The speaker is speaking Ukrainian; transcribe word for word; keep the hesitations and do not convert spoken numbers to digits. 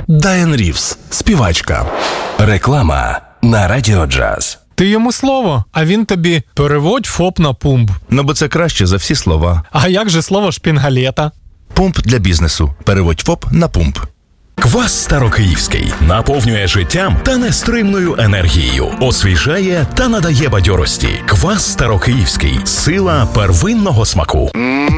Дайан Рівс, співачка. Реклама на Радіо Джаз. Ти йому слово, а він тобі переводь ФОП на пумп. Ну, бо це краще за всі слова. А як же слово шпінгалета? Пумп для бізнесу. Переводь ФОП на пумп. Квас Старокиївський наповнює життям та нестримною енергією, освіжає та надає бадьорості. Квас Старокиївський – сила первинного смаку.